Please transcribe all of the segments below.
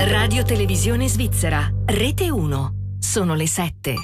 Radio Televisione Svizzera, Rete 1. Sono le 7.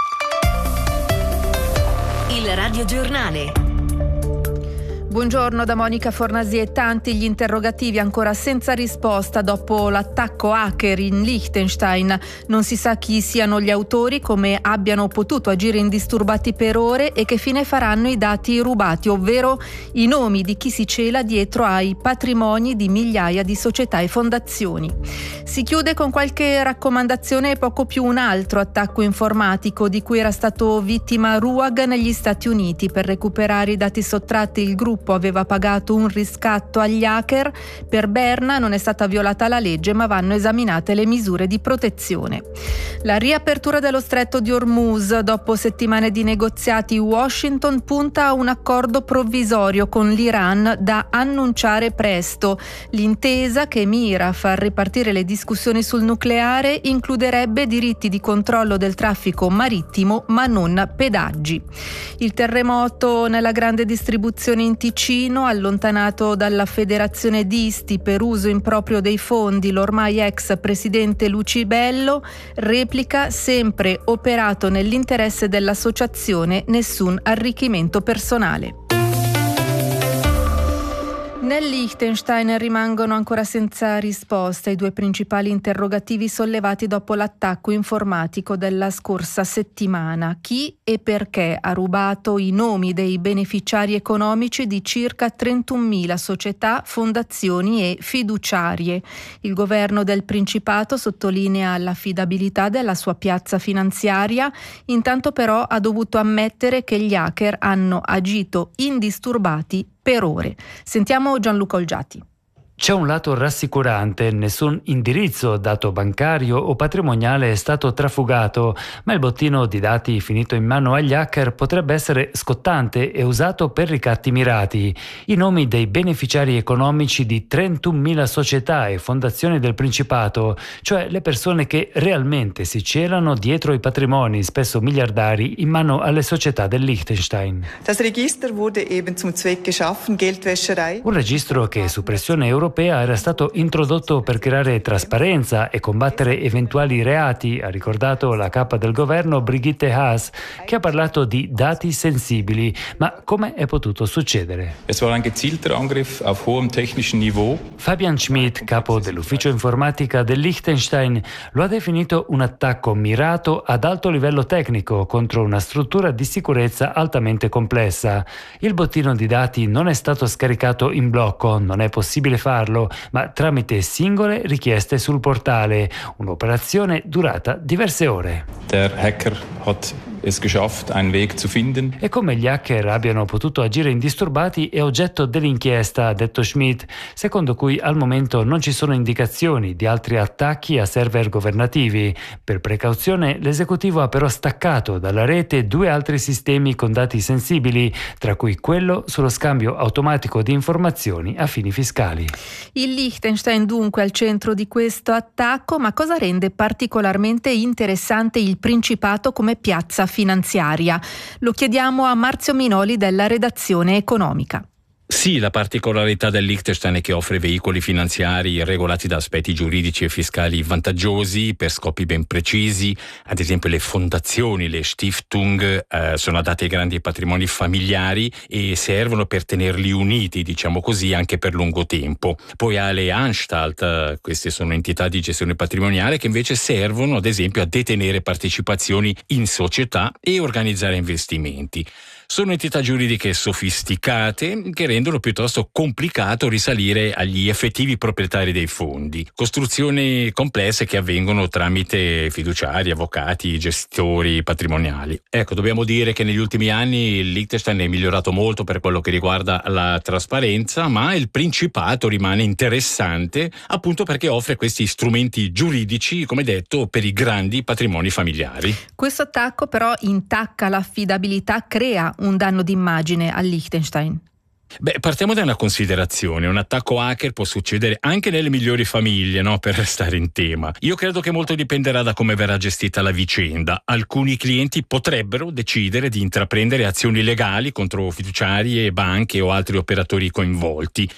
Il Radio Giornale. Buongiorno da Monica Fornasier. Tanti gli interrogativi ancora senza risposta dopo l'attacco hacker in Liechtenstein. Non si sa chi siano gli autori, come abbiano potuto agire indisturbati per ore e che fine faranno i dati rubati, ovvero i nomi di chi si cela dietro ai patrimoni di migliaia di società e fondazioni. Si chiude con qualche raccomandazione e poco più un altro attacco informatico di cui era stato vittima RUAG negli Stati Uniti. Per recuperare i dati sottratti il gruppo aveva pagato un riscatto agli hacker. Per Berna non è stata violata la legge, ma vanno esaminate le misure di protezione. La riapertura dello stretto di Hormuz. Dopo settimane di negoziati, Washington punta a un accordo provvisorio con l'Iran da annunciare presto. L'intesa, che mira a far ripartire le discussioni sul nucleare, includerebbe diritti di controllo del traffico marittimo, ma non pedaggi. Il terremoto nella grande distribuzione in Ticino, allontanato dalla federazione Disti per uso improprio dei fondi l'ormai ex presidente Lucibello, replica: sempre operato nell'interesse dell'associazione, nessun arricchimento personale. Nel Liechtenstein rimangono ancora senza risposta i due principali interrogativi sollevati dopo l'attacco informatico della scorsa settimana. Chi e perché ha rubato i nomi dei beneficiari economici di circa 31.000 società, fondazioni e fiduciarie? Il governo del Principato sottolinea l'affidabilità della sua piazza finanziaria, intanto però ha dovuto ammettere che gli hacker hanno agito indisturbati per ore. Sentiamo Gianluca Olgiati. C'è un lato rassicurante: nessun indirizzo, dato bancario o patrimoniale è stato trafugato, ma il bottino di dati finito in mano agli hacker potrebbe essere scottante e usato per ricatti mirati. I nomi dei beneficiari economici di 31.000 società e fondazioni del Principato, cioè le persone che realmente si celano dietro i patrimoni, spesso miliardari, in mano alle società del Liechtenstein. Das Register wurde eben zum Zweck geschaffen, Geldwäscherei. Un registro che su pressione europea era stato introdotto per creare trasparenza e combattere eventuali reati, ha ricordato la capa del governo Brigitte Haas, che ha parlato di dati sensibili. Ma come è potuto succedere? Es war ein gezielter Angriff auf hohem technischen Niveau. Fabian Schmidt, capo dell'ufficio informatica del Liechtenstein, lo ha definito un attacco mirato ad alto livello tecnico contro una struttura di sicurezza altamente complessa. Il bottino di dati non è stato scaricato in blocco, non è possibile farlo, ma tramite singole richieste sul portale, un'operazione durata diverse ore. Der Hacker hat es geschafft, einen Weg zu finden. E come gli hacker abbiano potuto agire indisturbati è oggetto dell'inchiesta, ha detto Schmidt, secondo cui al momento non ci sono indicazioni di altri attacchi a server governativi. Per precauzione l'esecutivo ha però staccato dalla rete due altri sistemi con dati sensibili, tra cui quello sullo scambio automatico di informazioni a fini fiscali. Il Liechtenstein dunque al centro di questo attacco, ma cosa rende particolarmente interessante il Principato come piazza finanziaria? Lo chiediamo a Marzio Minoli della redazione economica. Sì, la particolarità del Liechtenstein è che offre veicoli finanziari regolati da aspetti giuridici e fiscali vantaggiosi per scopi ben precisi. Ad esempio le fondazioni, le Stiftung, sono adatte ai grandi patrimoni familiari e servono per tenerli uniti, diciamo così, anche per lungo tempo. Poi ha le Anstalt, queste sono entità di gestione patrimoniale che invece servono ad esempio a detenere partecipazioni in società e organizzare investimenti. Sono entità giuridiche sofisticate che rendono piuttosto complicato risalire agli effettivi proprietari dei fondi. Costruzioni complesse che avvengono tramite fiduciari, avvocati, gestori patrimoniali. Ecco, dobbiamo dire che negli ultimi anni il Liechtenstein è migliorato molto per quello che riguarda la trasparenza, ma il Principato rimane interessante appunto perché offre questi strumenti giuridici, come detto, per i grandi patrimoni familiari. Questo attacco però intacca l'affidabilità, crea un danno d'immagine al Liechtenstein. Partiamo da una considerazione: un attacco hacker può succedere anche nelle migliori famiglie, no? Per restare in tema. Io credo che molto dipenderà da come verrà gestita la vicenda. Alcuni clienti potrebbero decidere di intraprendere azioni legali contro fiduciari e banche o altri operatori coinvolti.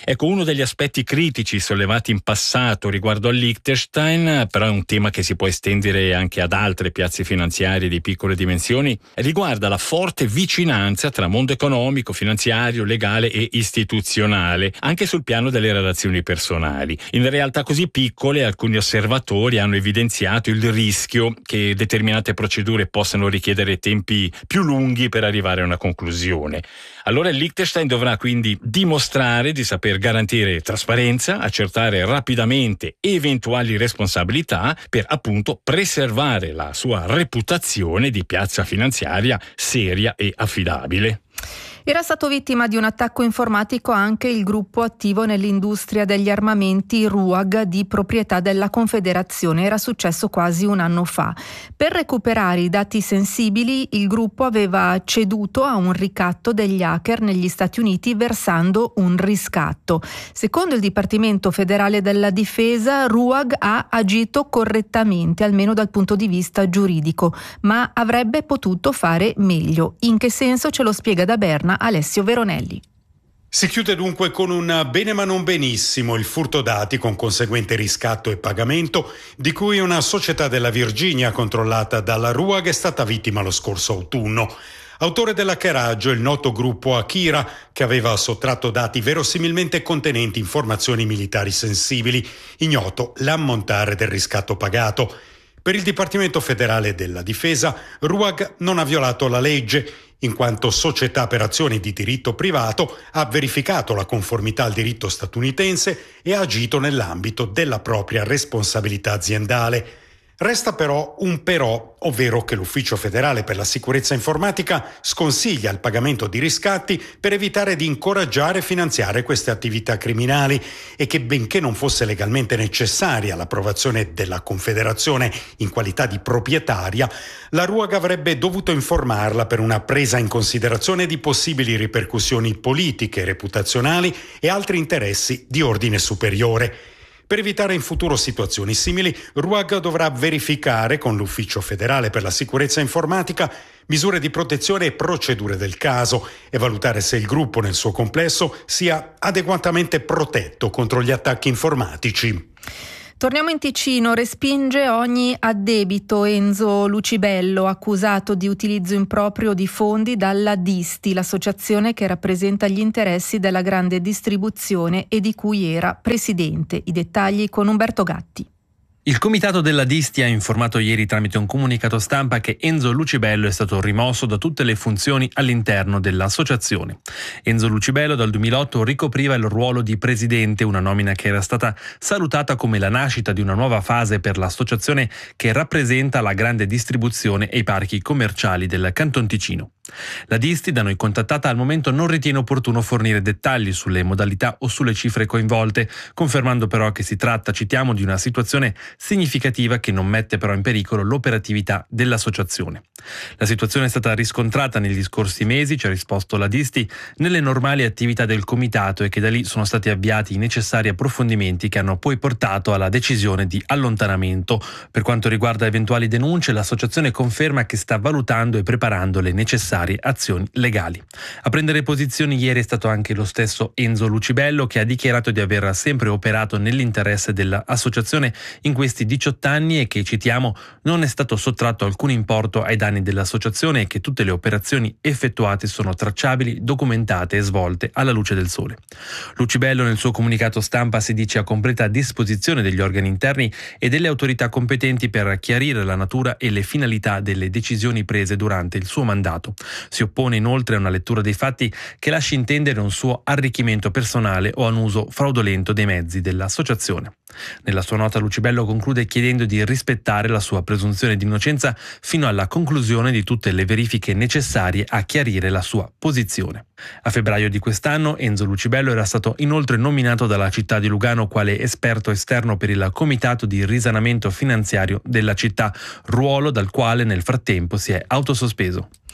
Ecco, uno degli aspetti critici sollevati in passato riguardo al Liechtenstein, però è un tema che si può estendere anche ad altre piazze finanziarie di piccole dimensioni, riguarda la forte vicinanza tra mondo economico, finanziario, legale e istituzionale, anche sul piano delle relazioni personali. In realtà così piccole, alcuni osservatori hanno evidenziato il rischio che determinate procedure possano richiedere tempi più lunghi per arrivare a una conclusione. Allora il Liechtenstein dovrà quindi dimostrare di saper garantire trasparenza, accertare rapidamente eventuali responsabilità per appunto preservare la sua reputazione di piazza finanziaria seria e affidabile. Era stato vittima di un attacco informatico anche il gruppo attivo nell'industria degli armamenti RUAG di proprietà della Confederazione. Era successo quasi un anno fa. Per recuperare i dati sensibili, il gruppo aveva ceduto a un ricatto degli hacker negli Stati Uniti versando un riscatto. Secondo il Dipartimento Federale della Difesa, RUAG ha agito correttamente, almeno dal punto di vista giuridico, ma avrebbe potuto fare meglio. In che senso? Ce lo spiega da Berna Alessio Veronelli. Si chiude dunque con un bene ma non benissimo il furto dati con conseguente riscatto e pagamento di cui una società della Virginia controllata dalla RUAG è stata vittima lo scorso autunno. Autore dell'hackeraggio il noto gruppo Akira, che aveva sottratto dati verosimilmente contenenti informazioni militari sensibili, ignoto l'ammontare del riscatto pagato. Per il Dipartimento Federale della Difesa, RUAG non ha violato la legge, in quanto società per azioni di diritto privato ha verificato la conformità al diritto statunitense e ha agito nell'ambito della propria responsabilità aziendale. Resta però un però, ovvero che l'Ufficio Federale per la Sicurezza Informatica sconsiglia il pagamento di riscatti per evitare di incoraggiare e finanziare queste attività criminali e che, benché non fosse legalmente necessaria l'approvazione della Confederazione in qualità di proprietaria, la RUAG avrebbe dovuto informarla per una presa in considerazione di possibili ripercussioni politiche, reputazionali e altri interessi di ordine superiore. Per evitare in futuro situazioni simili, RUAG dovrà verificare con l'Ufficio Federale per la Sicurezza Informatica misure di protezione e procedure del caso e valutare se il gruppo nel suo complesso sia adeguatamente protetto contro gli attacchi informatici. Torniamo in Ticino, respinge ogni addebito Enzo Lucibello, accusato di utilizzo improprio di fondi dalla Disti, l'associazione che rappresenta gli interessi della grande distribuzione e di cui era presidente. I dettagli con Umberto Gatti. Il comitato della Disti ha informato ieri tramite un comunicato stampa che Enzo Lucibello è stato rimosso da tutte le funzioni all'interno dell'associazione. Enzo Lucibello dal 2008 ricopriva il ruolo di presidente, una nomina che era stata salutata come la nascita di una nuova fase per l'associazione che rappresenta la grande distribuzione e i parchi commerciali del Canton Ticino. La Disti, da noi contattata, al momento non ritiene opportuno fornire dettagli sulle modalità o sulle cifre coinvolte, confermando però che si tratta, citiamo, di una situazione significativa che non mette però in pericolo l'operatività dell'associazione. La situazione è stata riscontrata negli scorsi mesi, ci ha risposto la Disti, nelle normali attività del comitato e che da lì sono stati avviati i necessari approfondimenti che hanno poi portato alla decisione di allontanamento. Per quanto riguarda eventuali denunce, l'associazione conferma che sta valutando e preparando le necessarie azioni legali. A prendere posizioni ieri è stato anche lo stesso Enzo Lucibello, che ha dichiarato di aver sempre operato nell'interesse dell'associazione in questi 18 anni e che, citiamo, non è stato sottratto alcun importo ai danni dell'associazione e che tutte le operazioni effettuate sono tracciabili, documentate e svolte alla luce del sole. Lucibello nel suo comunicato stampa si dice a completa disposizione degli organi interni e delle autorità competenti per chiarire la natura e le finalità delle decisioni prese durante il suo mandato. Si oppone inoltre a una lettura dei fatti che lasci intendere un suo arricchimento personale o un uso fraudolento dei mezzi dell'associazione. Nella sua nota Lucibello conclude chiedendo di rispettare la sua presunzione di innocenza fino alla conclusione di tutte le verifiche necessarie a chiarire la sua posizione. A febbraio di quest'anno Enzo Lucibello era stato inoltre nominato dalla città di Lugano quale esperto esterno per il comitato di risanamento finanziario della città, ruolo dal quale nel frattempo si è autosospeso.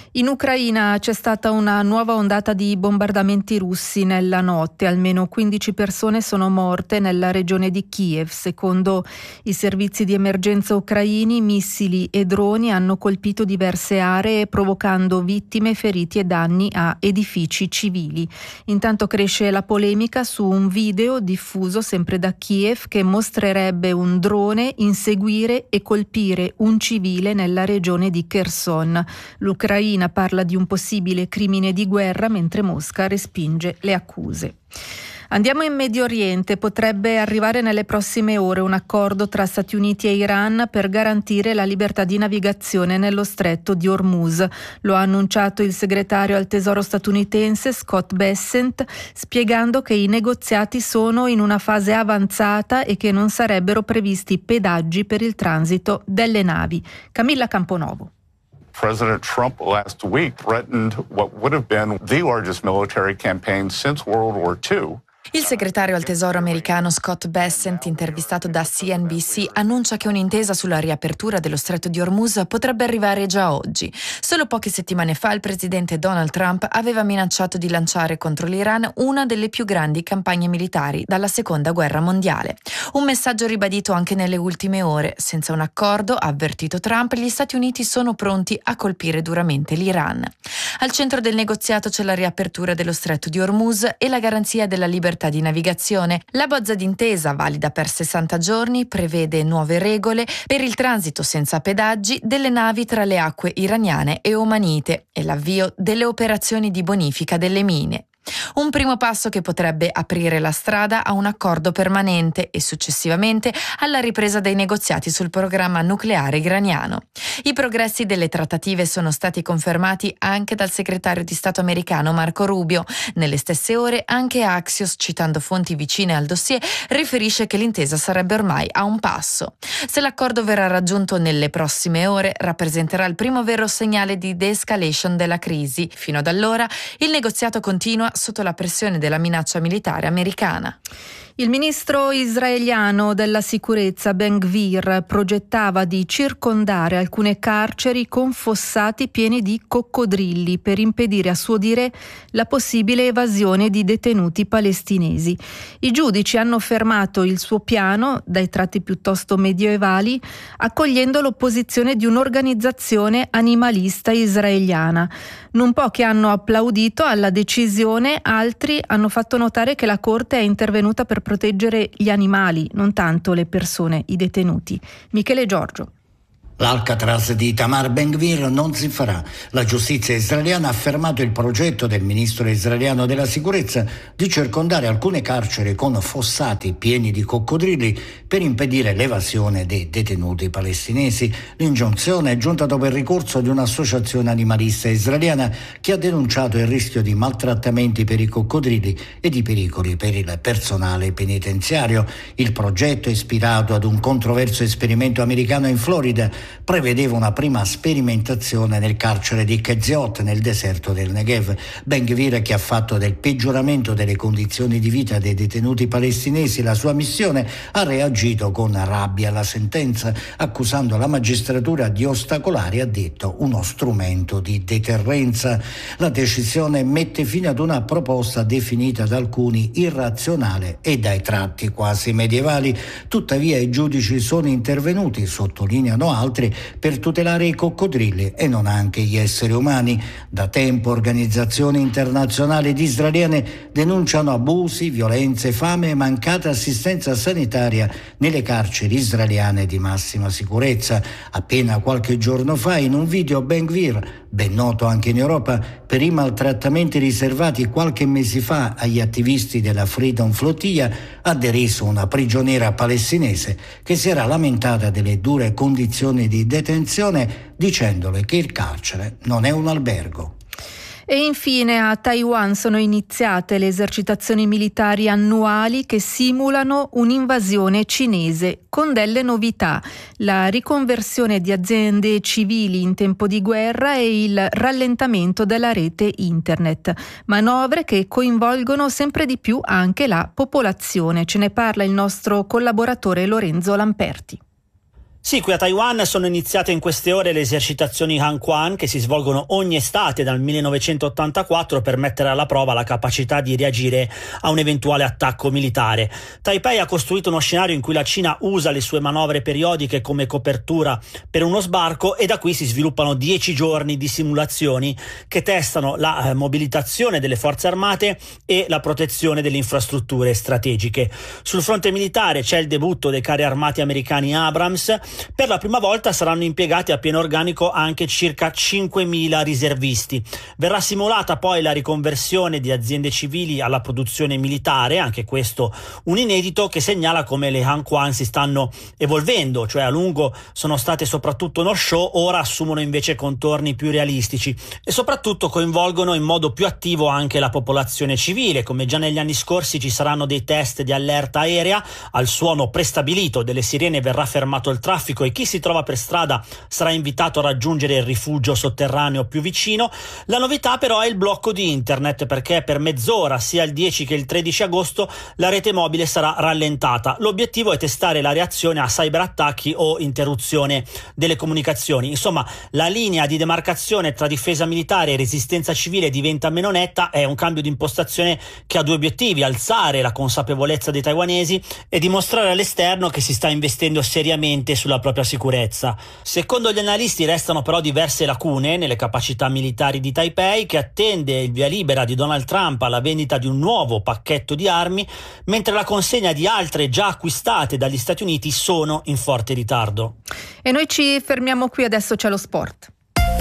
In Ucraina c'è stata una nuova ondata di bombardamenti russi nella notte. Almeno 15 persone sono morte nella regione di Kiev. Secondo i servizi di emergenza ucraini, missili e droni hanno colpito diverse aree, provocando vittime, feriti e danni a edifici civili. Intanto cresce la polemica su un video diffuso sempre da Kiev che mostrerebbe un drone inseguire e colpire un civile nella regione di Kherson. L'Ucraina parla di un possibile crimine di guerra, mentre Mosca respinge le accuse. Andiamo in Medio Oriente. Potrebbe arrivare nelle prossime ore un accordo tra Stati Uniti e Iran per garantire la libertà di navigazione nello stretto di Hormuz. Lo ha annunciato il segretario al Tesoro statunitense Scott Bessent, spiegando che i negoziati sono in una fase avanzata e che non sarebbero previsti pedaggi per il transito delle navi. Camilla Camponovo. President Trump last week threatened what would have been the largest military campaign since World War II. Il segretario al Tesoro americano Scott Bessent, intervistato da CNBC, annuncia che un'intesa sulla riapertura dello stretto di Hormuz potrebbe arrivare già oggi. Solo poche settimane fa il presidente Donald Trump aveva minacciato di lanciare contro l'Iran una delle più grandi campagne militari dalla Seconda Guerra Mondiale. Un messaggio ribadito anche nelle ultime ore. Senza un accordo, ha avvertito Trump, gli Stati Uniti sono pronti a colpire duramente l'Iran. Al centro del negoziato c'è la riapertura dello stretto di Hormuz e la garanzia della libertà di navigazione. La bozza d'intesa, valida per 60 giorni, prevede nuove regole per il transito senza pedaggi delle navi tra le acque iraniane e omanite e l'avvio delle operazioni di bonifica delle mine. Un primo passo che potrebbe aprire la strada a un accordo permanente e successivamente alla ripresa dei negoziati sul programma nucleare iraniano. I progressi delle trattative sono stati confermati anche dal segretario di Stato americano Marco Rubio. Nelle stesse ore anche Axios, citando fonti vicine al dossier, riferisce che l'intesa sarebbe ormai a un passo. Se l'accordo verrà raggiunto nelle prossime ore, rappresenterà il primo vero segnale di de-escalation della crisi. Fino ad allora il negoziato continua sotto la pressione della minaccia militare americana. Il ministro israeliano della sicurezza Ben Gvir progettava di circondare alcune carceri con fossati pieni di coccodrilli per impedire, a suo dire, la possibile evasione di detenuti palestinesi. I giudici hanno fermato il suo piano, dai tratti piuttosto medievali, accogliendo l'opposizione di un'organizzazione animalista israeliana. Non pochi hanno applaudito alla decisione, altri hanno fatto notare che la Corte è intervenuta per proteggere gli animali, non tanto le persone, i detenuti. Michele Giorgio. L'Alcatraz di Itamar Ben Gvir non si farà. La giustizia israeliana ha fermato il progetto del ministro israeliano della sicurezza di circondare alcune carceri con fossati pieni di coccodrilli per impedire l'evasione dei detenuti palestinesi. L'ingiunzione è giunta dopo il ricorso di un'associazione animalista israeliana che ha denunciato il rischio di maltrattamenti per i coccodrilli e di pericoli per il personale penitenziario. Il progetto, ispirato ad un controverso esperimento americano in Florida, prevedeva una prima sperimentazione nel carcere di Keziot, nel deserto del Negev. Ben Gvir, che ha fatto del peggioramento delle condizioni di vita dei detenuti palestinesi la sua missione, ha reagito con rabbia alla sentenza, accusando la magistratura di ostacolare, ha detto, uno strumento di deterrenza. La decisione mette fine ad una proposta definita da alcuni irrazionale e dai tratti quasi medievali. Tuttavia i giudici sono intervenuti, sottolineano altri, per tutelare i coccodrilli e non anche gli esseri umani. Da tempo organizzazioni internazionali ed israeliane denunciano abusi, violenze, fame e mancata assistenza sanitaria nelle carceri israeliane di massima sicurezza. Appena qualche giorno fa, in un video, Ben Gvir, ben noto anche in Europa per i maltrattamenti riservati qualche mese fa agli attivisti della Freedom Flotilla, ha deriso una prigioniera palestinese che si era lamentata delle dure condizioni di detenzione, dicendole che il carcere non è un albergo. E infine a Taiwan sono iniziate le esercitazioni militari annuali che simulano un'invasione cinese, con delle novità: la riconversione di aziende civili in tempo di guerra e il rallentamento della rete internet. Manovre che coinvolgono sempre di più anche la popolazione. Ce ne parla il nostro collaboratore Lorenzo Lamperti. Sì, qui a Taiwan sono iniziate in queste ore le esercitazioni Hanquan che si svolgono ogni estate dal 1984 per mettere alla prova la capacità di reagire a un eventuale attacco militare. Taipei ha costruito uno scenario in cui la Cina usa le sue manovre periodiche come copertura per uno sbarco e da qui si sviluppano 10 giorni di simulazioni che testano la mobilitazione delle forze armate e la protezione delle infrastrutture strategiche. Sul fronte militare c'è il debutto dei carri armati americani Abrams. Per la prima volta saranno impiegati a pieno organico anche circa 5.000 riservisti. Verrà simulata poi la riconversione di aziende civili alla produzione militare, anche questo un inedito che segnala come le Hanquan si stanno evolvendo, cioè a lungo sono state soprattutto uno show, ora assumono invece contorni più realistici e soprattutto coinvolgono in modo più attivo anche la popolazione civile. Come già negli anni scorsi ci saranno dei test di allerta aerea, al suono prestabilito delle sirene verrà fermato il traffico e chi si trova per strada sarà invitato a raggiungere il rifugio sotterraneo più vicino. La novità però è il blocco di internet, perché per mezz'ora sia il 10 che il 13 agosto la rete mobile sarà rallentata. L'obiettivo è testare la reazione a cyberattacchi o interruzione delle comunicazioni. Insomma, la linea di demarcazione tra difesa militare e resistenza civile diventa meno netta. È un cambio di impostazione che ha due obiettivi: alzare la consapevolezza dei taiwanesi e dimostrare all'esterno che si sta investendo seriamente sulla propria sicurezza. Secondo gli analisti restano però diverse lacune nelle capacità militari di Taipei, che attende il via libera di Donald Trump alla vendita di un nuovo pacchetto di armi, mentre la consegna di altre già acquistate dagli Stati Uniti sono in forte ritardo. E noi ci fermiamo qui, adesso c'è lo sport.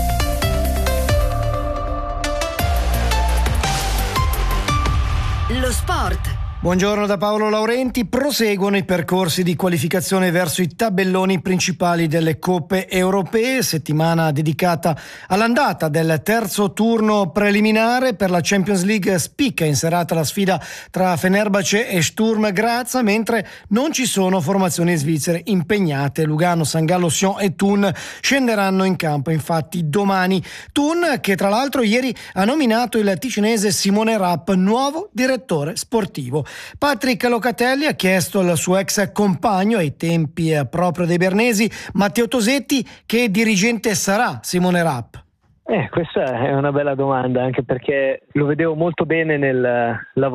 Lo sport. Buongiorno da Paolo Laurenti. Proseguono i percorsi di qualificazione verso i tabelloni principali delle coppe europee, settimana dedicata all'andata del terzo turno preliminare per la Champions League. Spicca in serata la sfida tra Fenerbahce e Sturm Graz, mentre non ci sono formazioni svizzere impegnate. Lugano, San Gallo, Sion e Thun scenderanno in campo infatti domani. Thun che tra l'altro ieri ha nominato il ticinese Simone Rapp nuovo direttore sportivo. Patrick Locatelli ha chiesto al suo ex compagno ai tempi proprio dei bernesi, Matteo Tosetti, che dirigente sarà Simone Rapp. Questa è una bella domanda, anche perché lo vedevo molto bene nel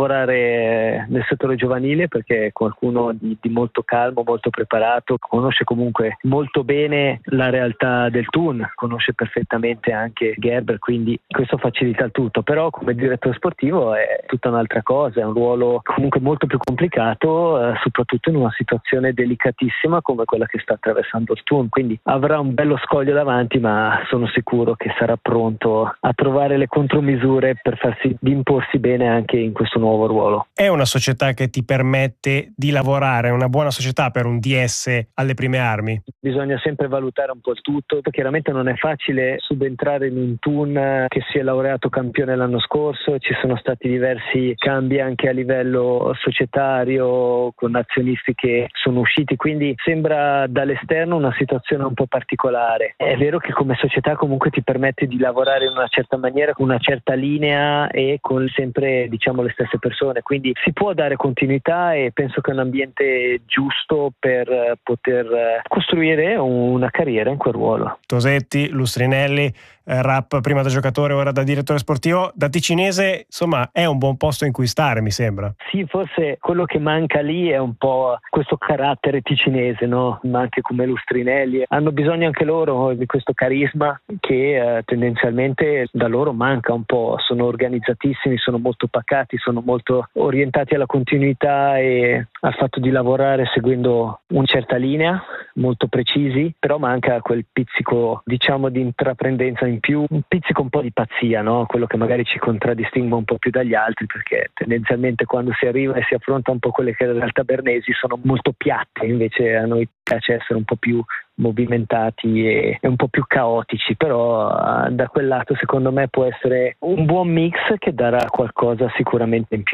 lavorare nel settore giovanile, perché è qualcuno di molto calmo, molto preparato, conosce comunque molto bene la realtà del Thun, conosce perfettamente anche Gerber, quindi questo facilita il tutto. Però come direttore sportivo è tutta un'altra cosa, è un ruolo comunque molto più complicato, soprattutto in una situazione delicatissima come quella che sta attraversando il Thun, quindi avrà un bello scoglio davanti, ma sono sicuro che sarà pronto a trovare le contromisure per di imporsi bene anche in questo nuovo ruolo. È una società che ti permette di lavorare, è una buona società per un DS alle prime armi? Bisogna sempre valutare un po' il tutto. Chiaramente non è facile subentrare in un Thun che si è laureato campione l'anno scorso, ci sono stati diversi cambi anche a livello societario con azionisti che sono usciti, quindi sembra dall'esterno una situazione un po' particolare. È vero che come società comunque ti permette di lavorare in una certa maniera, con una certa linea e con sempre le stesse persone, quindi si può dare continuità e penso che è un ambiente giusto per poter costruire una carriera in quel ruolo. Tosetti, Lustrinelli, Rapp prima da giocatore, ora da direttore sportivo, da ticinese, insomma è un buon posto in cui stare, mi sembra. Sì, forse quello che manca lì è un po' questo carattere ticinese, no? Ma anche come Lustrinelli hanno bisogno anche loro di questo carisma che tendenzialmente da loro manca un po'. Sono organizzatissimi, sono molto pacati, sono molto orientati alla continuità e al fatto di lavorare seguendo una certa linea, molto precisi, però manca quel pizzico di intraprendenza in più, un pizzico un po' di pazzia, no? Quello che magari ci contraddistingue un po' più dagli altri, perché tendenzialmente quando si arriva e si affronta un po' quelle che in realtà bernesi sono molto piatte, invece a noi piace essere un po' più movimentati e un po' più caotici, però da quel lato secondo me può essere un buon mix che darà qualcosa sicuramente in più.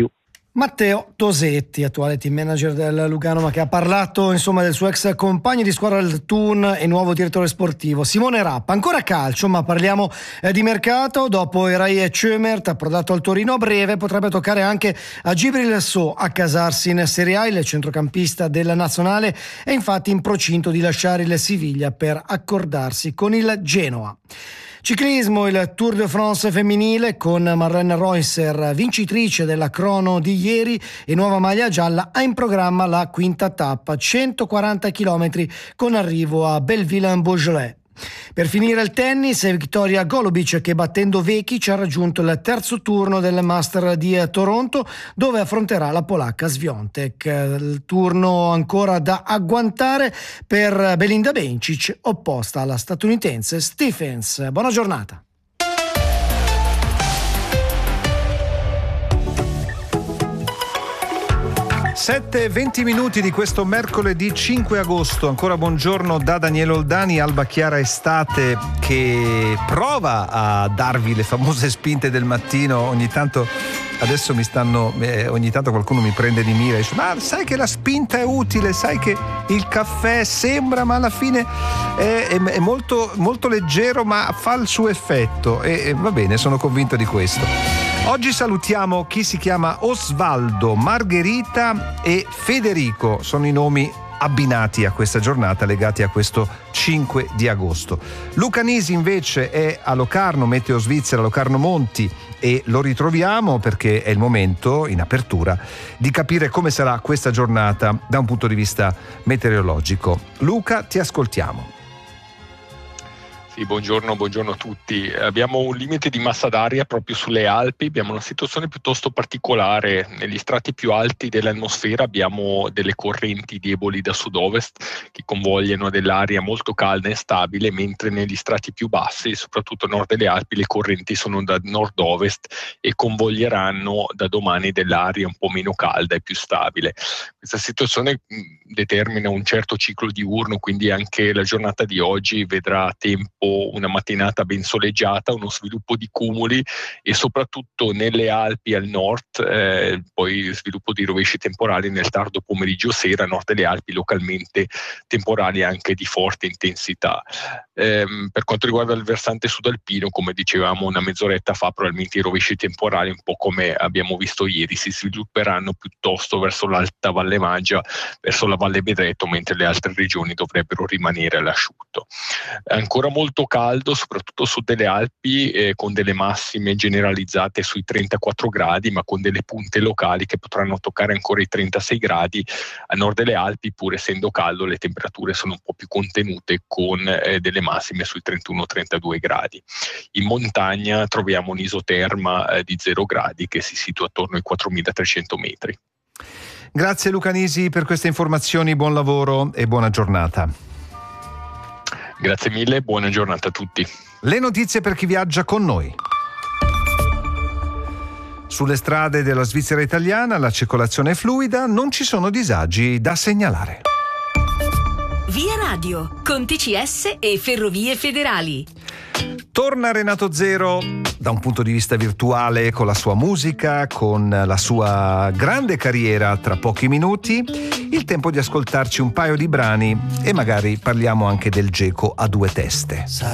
Matteo Tosetti, attuale team manager del Lugano, ma che ha parlato insomma del suo ex compagno di squadra del Thun e nuovo direttore sportivo Simone Rappa. Ancora calcio, ma parliamo di mercato. Dopo Eray Cömert, approdato al Torino a breve, potrebbe toccare anche a Djibril Sow accasarsi in Serie A. Il centrocampista della nazionale è infatti in procinto di lasciare il Siviglia per accordarsi con il Genoa. Ciclismo, il Tour de France femminile con Marlene Reusser, vincitrice della crono di ieri e nuova maglia gialla, ha in programma la quinta tappa, 140 km con arrivo a Belleville-en-Beaujolais. Per finire il tennis, è Victoria Golubic che, battendo Vekic, ha raggiunto il terzo turno del Master di Toronto, dove affronterà la polacca Swiatek. Il turno ancora da agguantare per Belinda Bencic, opposta alla statunitense Stephens. Buona giornata. 7:20 minuti di questo mercoledì 5 agosto. Ancora buongiorno da Daniele Oldani. Alba chiara estate che prova a darvi le famose spinte del mattino. Ogni tanto adesso ogni tanto qualcuno mi prende di mira e dice: ma sai che la spinta è utile, sai che il caffè sembra, ma alla fine è molto, molto leggero, ma fa il suo effetto, e va bene, sono convinto di questo. Oggi salutiamo chi si chiama Osvaldo, Margherita e Federico, sono i nomi abbinati a questa giornata, legati a questo 5 di agosto. Luca Nisi invece è a Locarno, Meteo Svizzera, Locarno Monti, e lo ritroviamo perché è il momento, in apertura, di capire come sarà questa giornata da un punto di vista meteorologico. Luca, ti ascoltiamo. Sì, buongiorno a tutti. Abbiamo un limite di massa d'aria proprio sulle Alpi, abbiamo una situazione piuttosto particolare. Negli strati più alti dell'atmosfera abbiamo delle correnti deboli da sud-ovest che convogliano dell'aria molto calda e stabile, mentre negli strati più bassi, soprattutto a nord delle Alpi, le correnti sono da nord-ovest e convoglieranno da domani dell'aria un po' meno calda e più stabile. Questa situazione determina un certo ciclo diurno, quindi anche la giornata di oggi vedrà tempo, una mattinata ben soleggiata, uno sviluppo di cumuli e soprattutto nelle Alpi al nord, poi sviluppo di rovesci temporali nel tardo pomeriggio sera, a nord delle Alpi localmente temporali anche di forte intensità. Per quanto riguarda il versante sudalpino, come dicevamo una mezz'oretta fa, probabilmente i rovesci temporali, un po' come abbiamo visto ieri, si svilupperanno piuttosto verso l'Alta Valle Maggia, verso la Valle Bedretto, mentre le altre regioni dovrebbero rimanere all'asciutto. Ancora molto caldo, soprattutto su delle Alpi, con delle massime generalizzate sui 34 gradi, ma con delle punte locali che potranno toccare ancora i 36 gradi. A nord delle Alpi, pur essendo caldo, le temperature sono un po' più contenute, con delle massime sui 31-32 gradi. In montagna troviamo un'isoterma di 0 gradi che si situa attorno ai 4.300 metri. Grazie Luca Nisi per queste informazioni, buon lavoro e buona giornata. Grazie mille, buona giornata a tutti. Le notizie per chi viaggia con noi. Sulle strade della Svizzera italiana la circolazione è fluida, non ci sono disagi da segnalare. Via Radio, con TCS e Ferrovie Federali. Torna Renato Zero da un punto di vista virtuale, con la sua musica, con la sua grande carriera tra pochi minuti. Il tempo di ascoltarci un paio di brani e magari parliamo anche del geco a due teste.